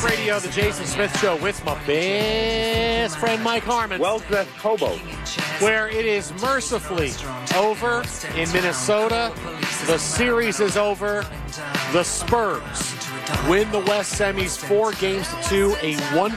Talk Radio, the Jason Smith Show with my best friend Mike Harmon. Well-dressed hobo. Where it is mercifully over in Minnesota. The series is over. The Spurs win the West semis 4-2, a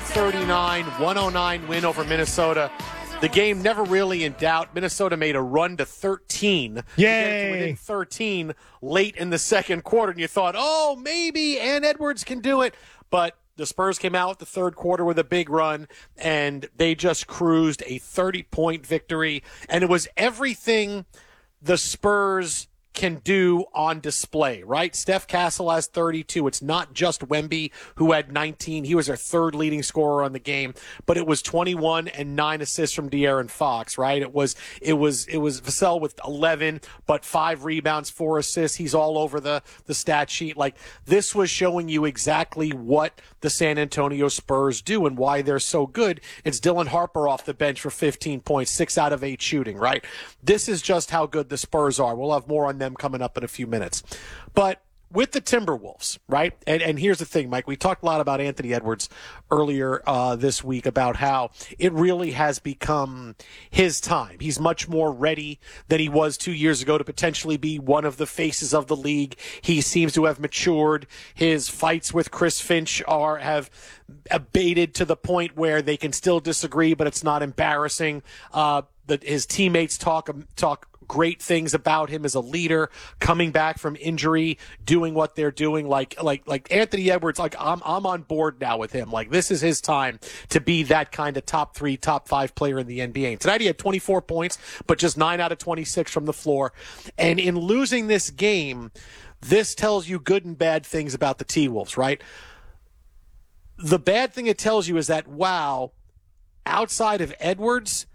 139-109 win over Minnesota. The game never really in doubt. Minnesota made a run to 13. Yay! Within 13 late in the second quarter, and you thought, oh, maybe Ann Edwards can do it. But the Spurs came out the third quarter with a big run, and they just cruised a 30-point victory. And it was everything the Spurs can do on display, right? Steph Castle has 32. It's not just Wemby who had 19. He was their third leading scorer on the game, but it was 21 and 9 assists from De'Aaron Fox, right? It was Vassell with 11, but 5 rebounds, 4 assists. He's all over the stat sheet. Like, this was showing you exactly what the San Antonio Spurs do and why they're so good. It's Dylan Harper off the bench for 15 points, 6 out of 8 shooting, right? This is just how good the Spurs are. We'll have more on them coming up in a few minutes. But with the Timberwolves, right? And here's the thing, Mike. We talked a lot about Anthony Edwards earlier this week about how it really has become his time. He's much more ready than he was 2 years ago to potentially be one of the faces of the league. He seems to have matured. His fights with Chris Finch have abated to the point where they can still disagree, but it's not embarrassing. His teammates talk great things about him as a leader, coming back from injury, doing what they're doing. Like Anthony Edwards, like I'm on board now with him. Like, this is his time to be that kind of top 3, top 5 player in the NBA. And tonight he had 24 points, but just 9 out of 26 from the floor. And in losing this game, this tells you good and bad things about the T-Wolves, right? The bad thing it tells you is that, wow, outside of Edwards,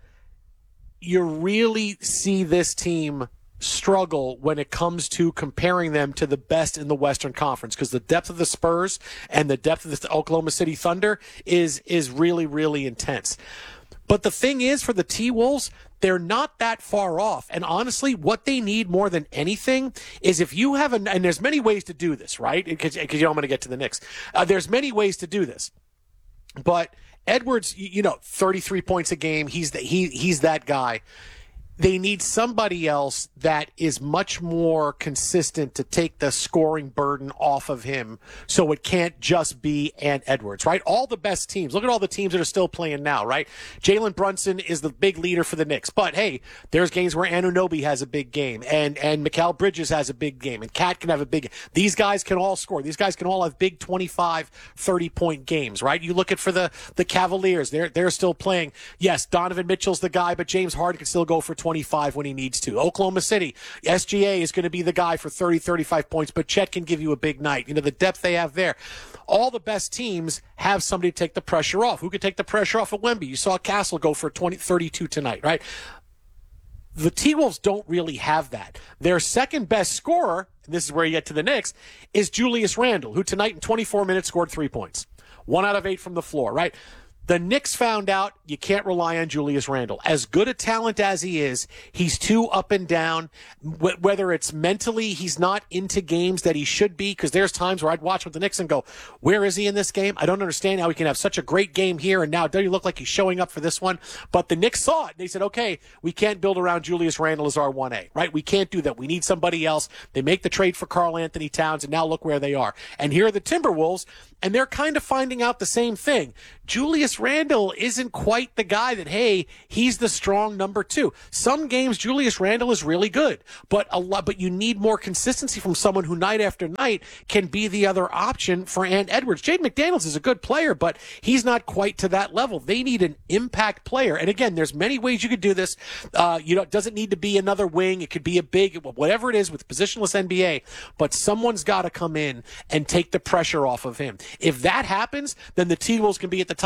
you really see this team struggle when it comes to comparing them to the best in the Western Conference, because the depth of the Spurs and the depth of the Oklahoma City Thunder is really, really intense. But the thing is, for the T-Wolves, they're not that far off. And honestly, what they need more than anything is if you have and there's many ways to do this, right? Because I'm going to get to the Knicks. There's many ways to do this. But Edwards, 33 points a game. He's that guy. They need somebody else that is much more consistent to take the scoring burden off of him, so it can't just be Ant Edwards, right? All the best teams. Look at all the teams that are still playing now, right? Jalen Brunson is the big leader for the Knicks. But, hey, there's games where Anunoby has a big game, and Mikal Bridges has a big game, and Cat can have a big – these guys can all score. These guys can all have big 25, 30-point games, right? You look at for the Cavaliers. They're still playing. Yes, Donovan Mitchell's the guy, but James Harden can still go for 25 when he needs to. Oklahoma City, SGA is going to be the guy for 30, 35 points, but Chet can give you a big night. The depth they have there. All the best teams have somebody to take the pressure off. Who could take the pressure off of Wemby? You saw Castle go for 32 tonight, right? The T-Wolves don't really have that. Their second best scorer, and this is where you get to the Knicks, is Julius Randle, who tonight in 24 minutes scored 3 points. 1 out of 8 from the floor, right? The Knicks found out you can't rely on Julius Randle. As good a talent as he is, he's too up and down. Whether it's mentally he's not into games that he should be, because there's times where I'd watch with the Knicks and go, where is he in this game? I don't understand how he can have such a great game here, and now doesn't he look like he's showing up for this one? But the Knicks saw it. They said, okay, we can't build around Julius Randle as our 1A, right? We can't do that. We need somebody else. They make the trade for Karl Anthony Towns, and now look where they are. And here are the Timberwolves, and they're kind of finding out the same thing. Julius Randle isn't quite the guy that, hey, he's the strong number 2. Some games Julius Randle is really good, but you need more consistency from someone who night after night can be the other option for Ant Edwards. Jaden McDaniels is a good player, but he's not quite to that level. They need an impact player. And again, there's many ways you could do this. It doesn't need to be another wing. It could be a big, whatever it is with positionless NBA, but someone's got to come in and take the pressure off of him. If that happens, then the T-Wolves can be at the top of the Western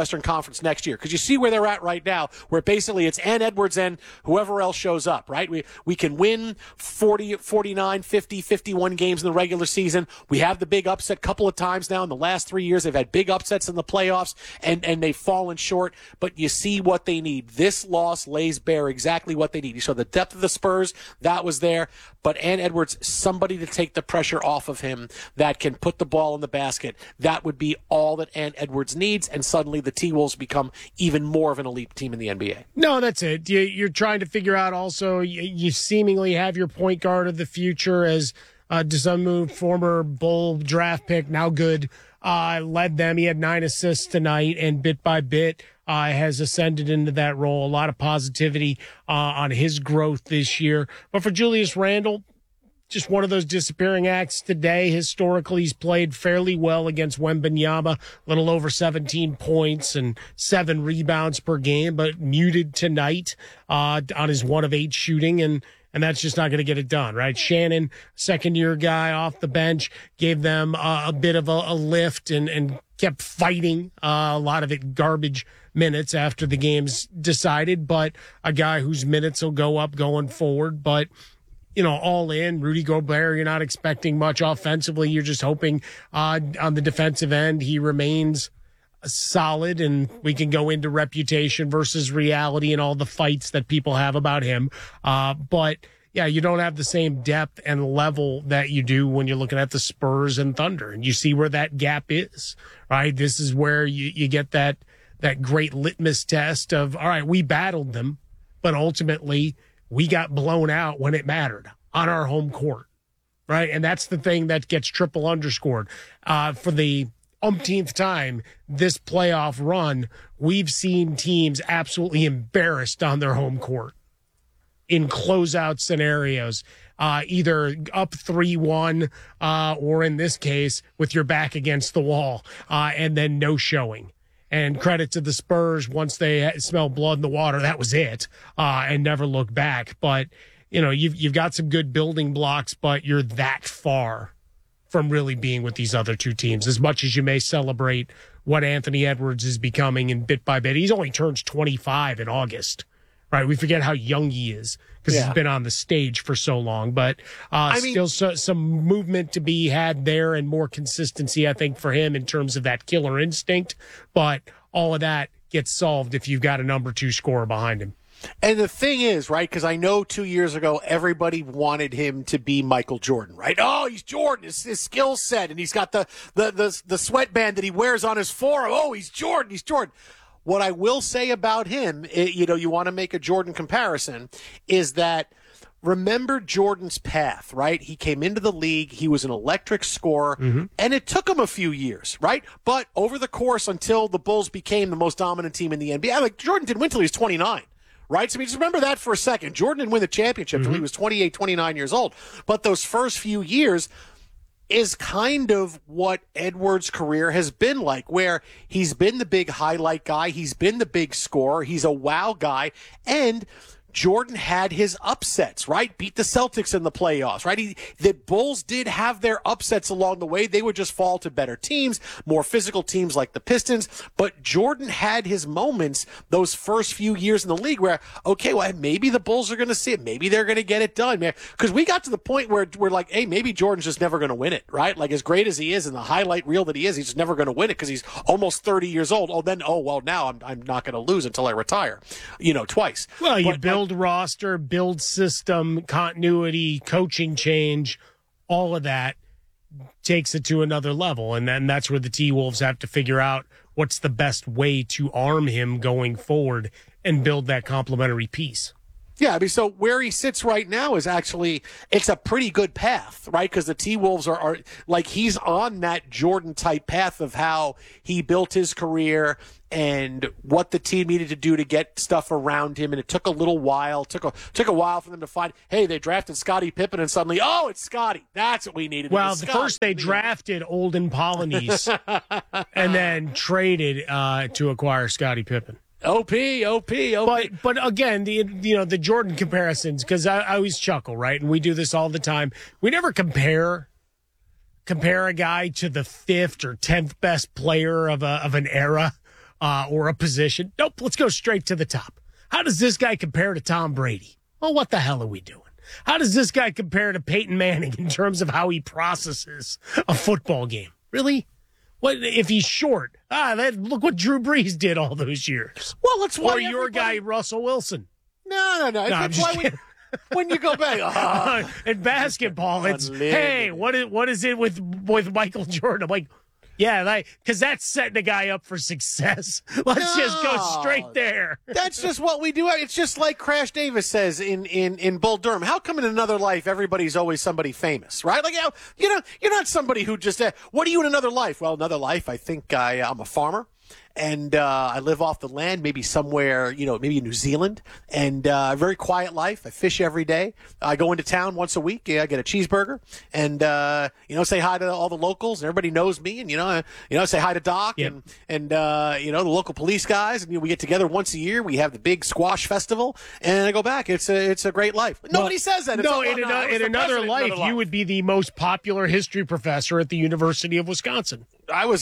Western Conference next year. Because you see where they're at right now, where basically it's Ann Edwards and whoever else shows up, right? We can win 40, 49, 50, 51 games in the regular season. We have the big upset a couple of times now in the last 3 years. They've had big upsets in the playoffs, and they've fallen short. But you see what they need. This loss lays bare exactly what they need. You saw the depth of the Spurs. That was there. But Ann Edwards, somebody to take the pressure off of him that can put the ball in the basket. That would be all that Ann Edwards needs, and suddenly the T-Wolves become even more of an elite team in the NBA. No, that's it. You're trying to figure out also, you seemingly have your point guard of the future as Dosunmu, former Bull draft pick, now good, led them. He had 9 assists tonight, and bit by bit has ascended into that role. A lot of positivity on his growth this year. But for Julius Randle, just one of those disappearing acts today. Historically, he's played fairly well against Wembanyama, a little over 17 points and 7 rebounds per game, but muted tonight on his 1 of 8 shooting, and that's just not going to get it done, right? Shannon, second-year guy off the bench, gave them a bit of a lift and kept fighting, a lot of it garbage minutes after the game's decided, but a guy whose minutes will go up going forward. But, all in, Rudy Gobert, you're not expecting much offensively. You're just hoping on the defensive end he remains solid, and we can go into reputation versus reality and all the fights that people have about him. But yeah, you don't have the same depth and level that you do when you're looking at the Spurs and Thunder, and you see where that gap is, right? This is where you get that great litmus test of, all right, we battled them, but ultimately we got blown out when it mattered on our home court, right? And that's the thing that gets triple underscored. For the umpteenth time this playoff run, we've seen teams absolutely embarrassed on their home court in closeout scenarios, either up 3-1 or in this case with your back against the wall, and then no showing. And credit to the Spurs, once they smelled blood in the water, that was it, and never looked back. But you've got some good building blocks, but you're that far from really being with these other two teams. As much as you may celebrate what Anthony Edwards is becoming, and bit by bit, he's only turns 25 in August, right? We forget how young he is because he's been on the stage for so long. But still some movement to be had there, and more consistency, I think, for him in terms of that killer instinct. But all of that gets solved if you've got a number 2 scorer behind him. And the thing is, right, because I know 2 years ago, everybody wanted him to be Michael Jordan, right? Oh, he's Jordan, his skill set, and he's got the sweatband that he wears on his forearm. Oh, he's Jordan, he's Jordan. What I will say about him, you want to make a Jordan comparison, is that remember Jordan's path, right? He came into the league, he was an electric scorer, and it took him a few years, right? But over the course until the Bulls became the most dominant team in the NBA, like Jordan didn't win until he was 29. Right? So just remember that for a second. Jordan didn't win the championship until he was 28, 29 years old. But those first few years is kind of what Edwards' career has been like, where he's been the big highlight guy, he's been the big scorer, he's a wow guy, and Jordan had his upsets, right? Beat the Celtics in the playoffs, right? The Bulls did have their upsets along the way. They would just fall to better teams, more physical teams like the Pistons. But Jordan had his moments those first few years in the league where, okay, well, maybe the Bulls are going to see it. Maybe they're going to get it done, man. Because we got to the point where we're like, hey, maybe Jordan's just never going to win it, right? Like, as great as he is and the highlight reel that he is, he's just never going to win it because he's almost 30 years old. Now I'm not going to lose until I retire, twice. Well, you build roster, build system, continuity, coaching change, all of that takes it to another level. And then that's where the T-Wolves have to figure out what's the best way to arm him going forward and build that complementary piece. Yeah, so where he sits right now is actually, it's a pretty good path, right? Because the T-Wolves are like, he's on that Jordan-type path of how he built his career and what the team needed to do to get stuff around him. And it took a little while, took a while for them to find, hey, they drafted Scottie Pippen, and suddenly, oh, it's Scottie. That's what we needed. Well, first they drafted Olden Polynice and then traded to acquire Scottie Pippen. OP. But again, the Jordan comparisons, because I always chuckle, right? And we do this all the time. We never compare a guy to the 5th or 10th best player of an era. or a position. Nope, let's go straight to the top. How does this guy compare to Tom Brady? Well, what the hell are we doing? How does this guy compare to Peyton Manning in terms of how he processes a football game? Really? What if he's short? Look what Drew Brees did all those years. Well, it's why or your guy Russell Wilson. No. That's why when you go back in basketball, it's hey, what is it with Michael Jordan? I'm like, yeah, because that's setting a guy up for success. Let's just go straight there. That's just what we do. It's just like Crash Davis says in Bull Durham. How come in another life everybody's always somebody famous, right? Like, you're not somebody who just, what are you in another life? Well, another life, I think I'm a farmer. And I live off the land, maybe somewhere, maybe in New Zealand, and a very quiet life. I fish every day. I go into town once a week. I get a cheeseburger, and say hi to all the locals. And everybody knows me, and say hi to Doc, yep. and the local police guys. And we get together once a year. We have the big squash festival, and I go back. It's a great life. Nobody says that. In another life, you would be the most popular history professor at the University of Wisconsin. I was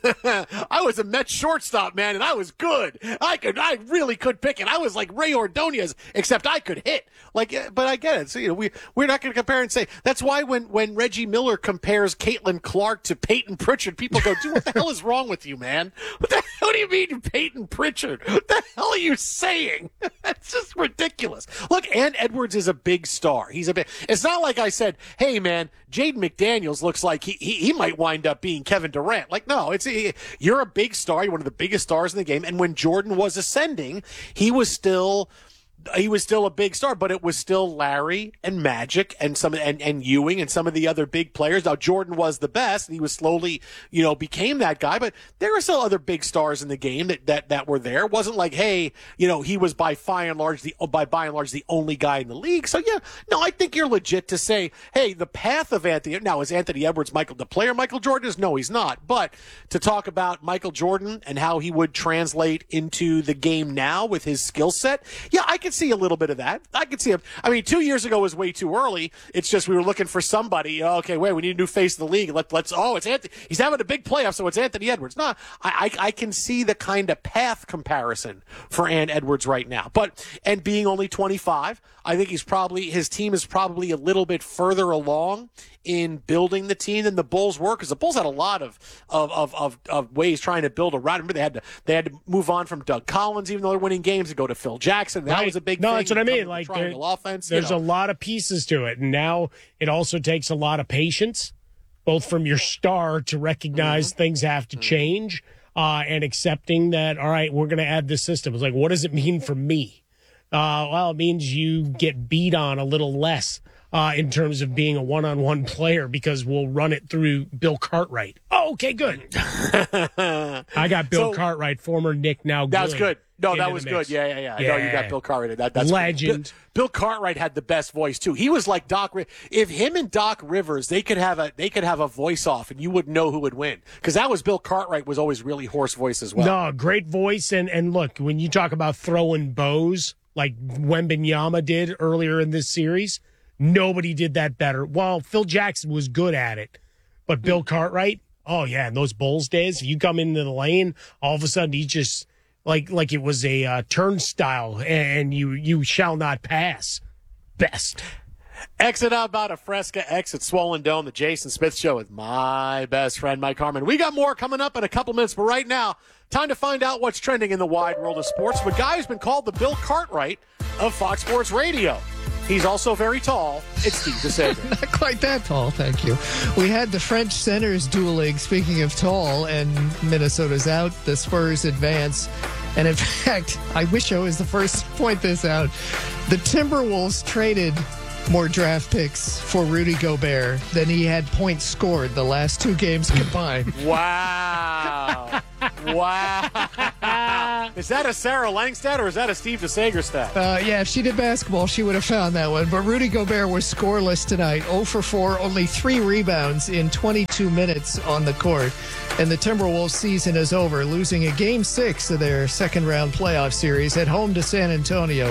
a Mets shortstop, man, and I was good. I really could pick it. I was like Ray Ordonez, except I could hit. But I get it. So we're not going to compare and say that's why when Reggie Miller compares Caitlin Clark to Peyton Pritchard, people go, "Dude, what the hell is wrong with you, man? What do you mean, Peyton Pritchard? What the hell are you saying? That's just ridiculous." Look, Ant Edwards is a big star. It's not like I said, "Hey, man, Jaden McDaniels looks like he might wind up being Kevin Durant." Like, no, you're a big star. You're one of the biggest stars in the game. And when Jordan was ascending, he was still a big star, but it was still Larry and Magic and and Ewing and some of the other big players. Now Jordan was the best, and he was slowly, became that guy. But there were still other big stars in the game that were there. It wasn't like, hey, he was by and large the only guy in the league. So yeah, no, I think you're legit to say, hey, the path of Anthony. Now is Anthony Edwards the player Michael Jordan is? No, he's not. But to talk about Michael Jordan and how he would translate into the game now with his skill set, yeah, I could see a little bit of that. I could see him. I mean, 2 years ago was way too early. It's just we were looking for somebody. Okay, wait, we need a new face of the league. It's Anthony. He's having a big playoff, so it's Anthony Edwards. No, I can see the kind of path comparison for Ant Edwards right now. And being only 25, I think his team is probably a little bit further along in building the team than the Bulls were, because the Bulls had a lot of ways trying to build around. Remember, they had to move on from Doug Collins, even though they're winning games, and go to Phil Jackson. That was a big thing. No, that's what I mean. Like, triangle offense. There's a lot of pieces to it, and now it also takes a lot of patience, both from your star to recognize things have to change, and accepting that, all right, we're going to add this system. It's like, what does it mean for me? Well, it means you get beat on a little less in terms of being a one-on-one player, because we'll run it through Bill Cartwright. Oh, okay, good. I got Bill Cartwright, former Nick, now good. That was good. No, that was good. Yeah. I know you got Bill Cartwright. That's legend. Bill Cartwright had the best voice too. He was like Doc. If him and Doc Rivers, they could have a voice off, and you wouldn't know who would win, because that was Bill Cartwright was always really hoarse voice as well. No, great voice, and look, when you talk about throwing bows like Wembanyama did earlier in this series, nobody did that better. Well, Phil Jackson was good at it, but Bill Cartwright, oh yeah, in those Bulls days, if you come into the lane, all of a sudden he just like it was a turnstile, and you shall not pass. Best. Exit out about a Fresca, exit Swollen Dome, the Jason Smith Show with my best friend, Mike Harmon. We got more coming up in a couple minutes, but right now, time to find out what's trending in the wide world of sports. The guy who's been called the Bill Cartwright of Fox Sports Radio. He's also very tall. It's Steve DeSager. Not quite that tall, thank you. We had the French centers dueling, speaking of tall, and Minnesota's out. The Spurs advance. And in fact, I wish I was the first to point this out. The Timberwolves traded more draft picks for Rudy Gobert than he had points scored the last two games combined. Wow. Wow. Is that a Sarah Langstadt or is that a Steve DeSager stat? Yeah, if she did basketball, she would have found that one. But Rudy Gobert was scoreless tonight. 0 for 4, only 3 rebounds in 22 minutes on the court. And the Timberwolves season is over, losing a Game 6 of their second-round playoff series at home to San Antonio,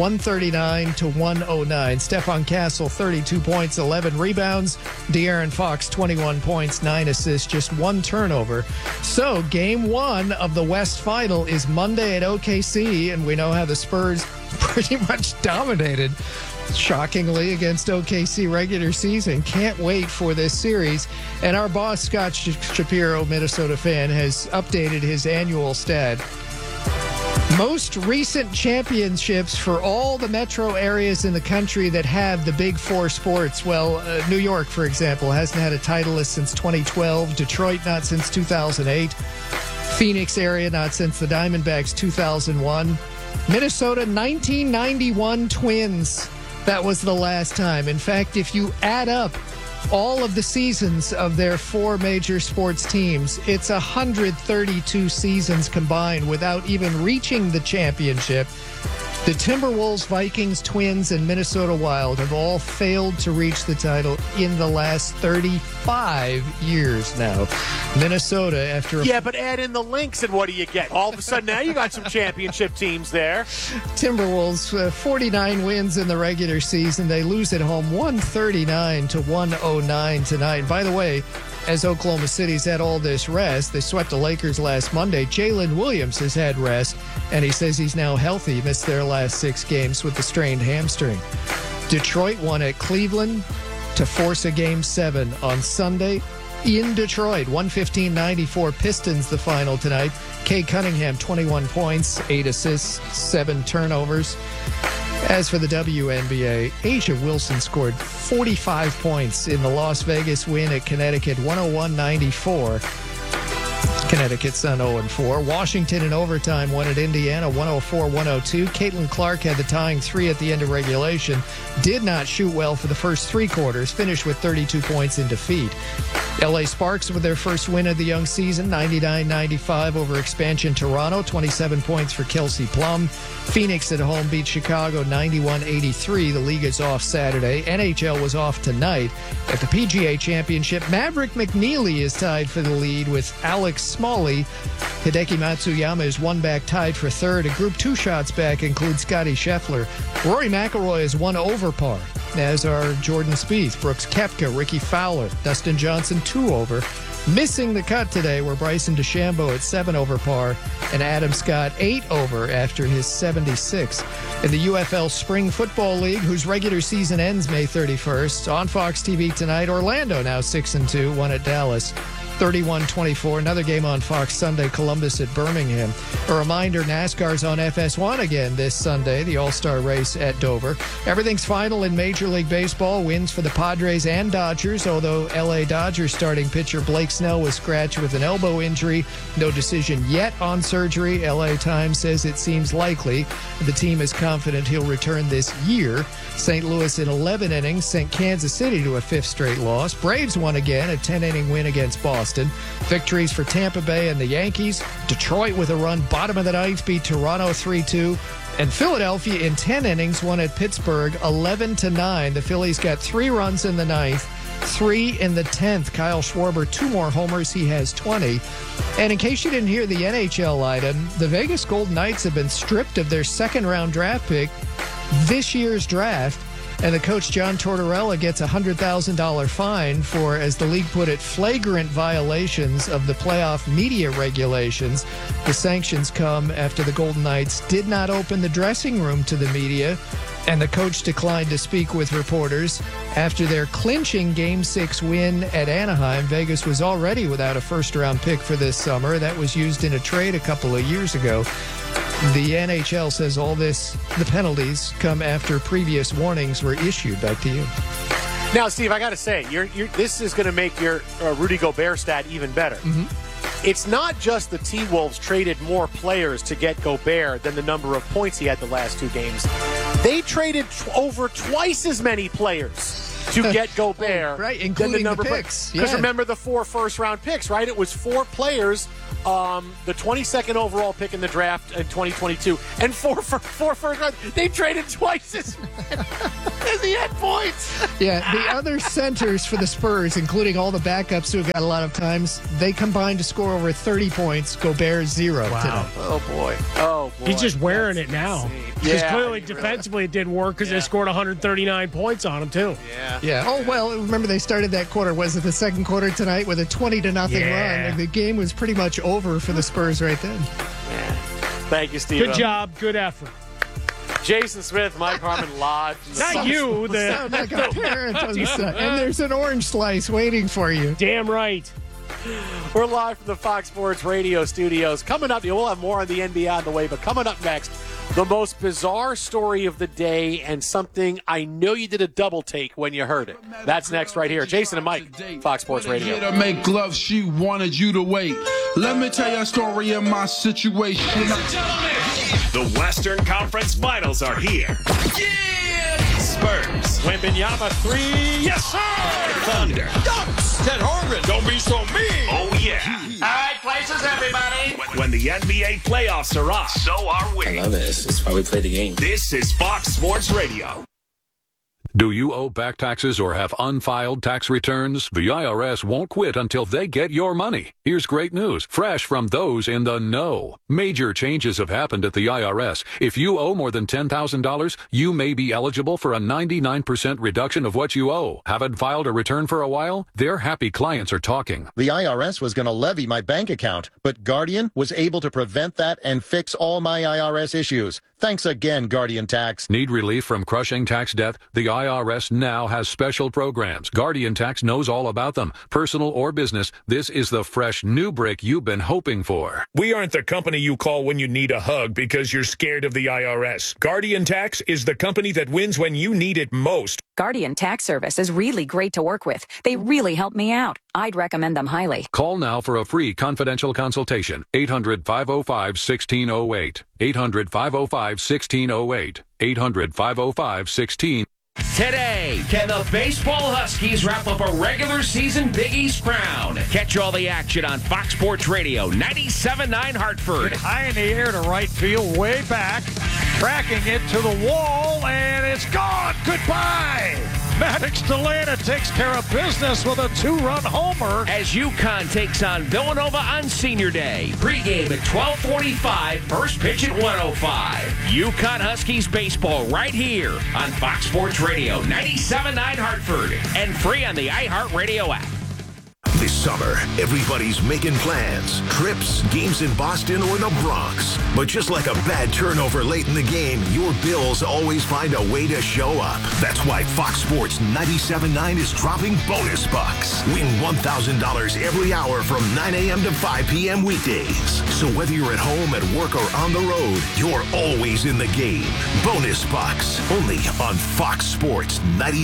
139-109. Stephon Castle, 32 points, 11 rebounds. De'Aaron Fox, 21 points, 9 assists, just 1 turnover. So Game 1 of the West Final is Monday at OKC, and we know how the Spurs pretty much dominated, shockingly, against OKC regular season. Can't wait for this series. And our boss, Scott Shapiro, Minnesota fan, has updated his annual stat. Most recent championships for all the metro areas in the country that have the big four sports. Well, New York, for example, hasn't had a titleist since 2012. Detroit, not since 2008. Phoenix area, not since the Diamondbacks, 2001. Minnesota, 1991 Twins. That was the last time. In fact, if you add up all of the seasons of their 4 major sports teams, it's 132 seasons combined without even reaching the championship. The Timberwolves, Vikings, Twins, and Minnesota Wild have all failed to reach the title in the last 35 years now. Minnesota, after Yeah, but add in the Lynx, and what do you get? All of a sudden, now you got some championship teams there. Timberwolves, 49 wins in the regular season. They lose at home 139-109 tonight. And by the way, as Oklahoma City's had all this rest, they swept the Lakers last Monday. Jalen Williams has had rest, and he says he's now healthy. He missed their last 6 games with the strained hamstring. Detroit won at Cleveland to force a Game 7 on Sunday in Detroit. 115-94 Pistons the final tonight. Cade Cunningham, 21 points, 8 assists, 7 turnovers. As for the WNBA, A'ja Wilson scored 45 points in the Las Vegas win at Connecticut, 101-94. Connecticut's on 0-4. Washington in overtime won at Indiana, 104-102. Caitlin Clark had the tying 3 at the end of regulation. Did not shoot well for the first 3 quarters. Finished with 32 points in defeat. LA Sparks with their first win of the young season, 99-95 over expansion Toronto, 27 points for Kelsey Plum. Phoenix at home beat Chicago 91-83. The league is off Saturday. NHL was off tonight. At the PGA Championship, Maverick McNeely is tied for the lead with Alex Smalley. Hideki Matsuyama is 1 back, tied for 3rd. A group 2 shots back includes Scotty Scheffler. Rory McIlroy is 1 over par, as are Jordan Spieth, Brooks Koepka, Ricky Fowler, Dustin Johnson 2 over. Missing the cut today were Bryson DeChambeau at 7 over par and Adam Scott 8 over after his 76. In the UFL Spring Football League, whose regular season ends May 31st, on Fox TV tonight, Orlando now 6-2, won at Dallas 31-24. Another game on Fox Sunday, Columbus at Birmingham. A reminder, NASCAR's on FS1 again this Sunday, the All-Star race at Dover. Everything's final in Major League Baseball. Wins for the Padres and Dodgers, although L.A. Dodgers starting pitcher Blake Snell was scratched with an elbow injury. No decision yet on surgery. L.A. Times says it seems likely. The team is confident he'll return this year. St. Louis in 11 innings sent Kansas City to a 5th straight loss. Braves won again, a 10-inning win against Boston. Victories for Tampa Bay and the Yankees. Detroit with a run, bottom of the 9th, beat Toronto 3-2. And Philadelphia in 10 innings won at Pittsburgh 11-9. The Phillies got 3 runs in the 9th, 3 in the 10th. Kyle Schwarber, 2 more homers. He has 20. And in case you didn't hear the NHL item, the Vegas Golden Knights have been stripped of their 2nd-round draft pick this year's draft. And the coach, John Tortorella, gets a $100,000 fine for, as the league put it, flagrant violations of the playoff media regulations. The sanctions come after the Golden Knights did not open the dressing room to the media, and the coach declined to speak with reporters. After their clinching Game 6 win at Anaheim, Vegas was already without a first-round pick for this summer. That was used in a trade a couple of years ago. The NHL says all this, the penalties, come after previous warnings were issued. Back to you. Now, Steve, I got to say, this is going to make your Rudy Gobert stat even better. Mm-hmm. It's not just the T-Wolves traded more players to get Gobert than the number of points he had the last 2 games. They traded over twice as many players to get Gobert, right, including than the picks. Because remember the 4 first-round picks, right? It was 4 players, the 22nd overall pick in the draft in 2022, and 4 first round. They traded twice as many. Because he had points. Yeah, the other centers for the Spurs, including all the backups who got a lot of times, they combined to score over 30 points. Gobert 0 today. Oh, boy. Oh, boy. He's just wearing it now. Because clearly defensively it didn't work because they scored 139 points on him, too. Yeah. Oh, well, remember they started that quarter, was it the second quarter tonight, with a 20-0 run? And the game was pretty much over for the Spurs right then. Yeah. Thank you, Steve. Good job. Good effort. Jason Smith, Mike Harmon live. Not you. Sound like a parent on the side. And there's an orange slice waiting for you. Damn right. We're live from the Fox Sports Radio studios. Coming up, we'll have more on the NBA on the way, but coming up next, the most bizarre story of the day and something I know you did a double take when you heard it. That's next right here. Jason and Mike, Fox Sports Radio. To make gloves, she wanted you to wait. Let me tell you a story of my situation. The Western Conference Finals are here. Yeah! Spurs. Wembanyama 3. Yes, sir! Thunder. Ted Harmon, don't be so mean. Oh, yeah. All right, places, everybody. When the NBA playoffs are on, so are we. I love it. It's why we play the game. This is Fox Sports Radio. Do you owe back taxes or have unfiled tax returns? The IRS won't quit until they get your money. Here's great news, fresh from those in the know. Major changes have happened at the IRS. If you owe more than $10,000, you may be eligible for a 99% reduction of what you owe. Haven't filed a return for a while? Their happy clients are talking. The IRS was going to levy my bank account, but Guardian was able to prevent that and fix all my IRS issues. Thanks again, Guardian Tax. Need relief from crushing tax debt? The IRS now has special programs. Guardian Tax knows all about them. Personal or business, this is the fresh new break you've been hoping for. We aren't the company you call when you need a hug because you're scared of the IRS. Guardian Tax is the company that wins when you need it most. Guardian Tax Service is really great to work with. They really help me out. I'd recommend them highly. Call now for a free confidential consultation. 800-505-1608. 800-505-1608. 800-505-1608. Today, can the baseball Huskies wrap up a regular season Big East crown? Catch all the action on Fox Sports Radio, 97.9 Hartford. High in the air to right field, way back, tracking it to the wall, and it's gone. Goodbye. Maddox Delana takes care of business with a 2-run homer. As UConn takes on Villanova on Senior Day. Pregame at 12:45, first pitch at 1:05. UConn Huskies baseball right here on Fox Sports Radio, 97.9 Hartford, and free on the iHeartRadio app. This summer, everybody's making plans, trips, games in Boston or the Bronx. But just like a bad turnover late in the game, your Bills always find a way to show up. That's why Fox Sports 97.9 is dropping bonus bucks. Win $1,000 every hour from 9 a.m. to 5 p.m. weekdays. So whether you're at home, at work, or on the road, you're always in the game. Bonus bucks, only on Fox Sports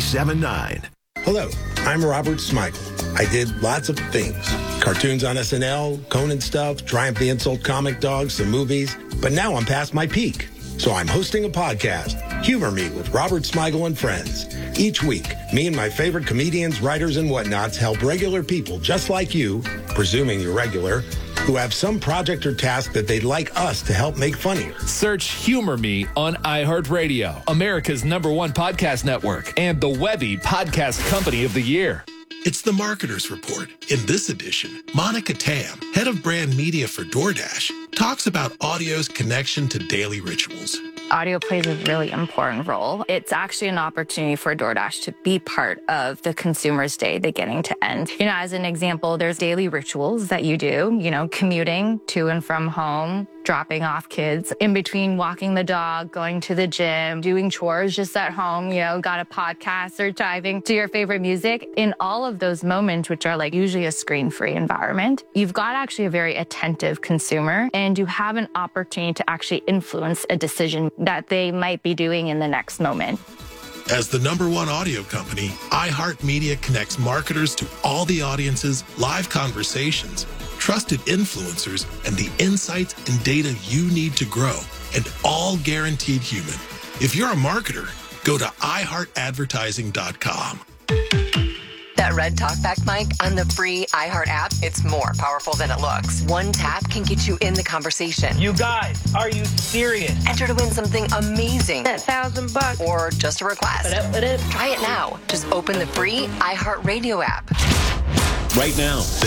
97.9. Hello, I'm Robert Smigel. I did lots of things. Cartoons on SNL, Conan stuff, Triumph the Insult Comic Dogs, some movies. But now I'm past my peak. So I'm hosting a podcast, Humor Me with Robert Smigel and Friends. Each week, me and my favorite comedians, writers, and whatnots help regular people just like you, presuming you're regular, who have some project or task that they'd like us to help make funnier. Search Humor Me on iHeartRadio, America's #1 podcast network, and the Webby Podcast Company of the Year. It's the Marketer's Report. In this edition, Monica Tam, head of brand media for DoorDash, talks about audio's connection to daily rituals. Audio plays a really important role. It's actually an opportunity for DoorDash to be part of the consumer's day beginning to end. As an example, there's daily rituals that you do, commuting to and from home, dropping off kids, in between walking the dog, going to the gym, doing chores just at home, got a podcast or diving to your favorite music. In all of those moments, which are like usually a screen-free environment, you've got actually a very attentive consumer, and you have an opportunity to actually influence a decision that they might be doing in the next moment. As the #1 audio company, iHeartMedia connects marketers to all the audiences, live conversations, trusted influencers, and the insights and data you need to grow, and all guaranteed human. If you're a marketer, go to iHeartAdvertising.com. That Red Talkback mic on the free iHeart app, it's more powerful than it looks. One tap can get you in the conversation. You guys, are you serious? Enter to win something amazing. That $1,000. Or just a request. Try it now. Just open the free iHeart Radio app. Right now,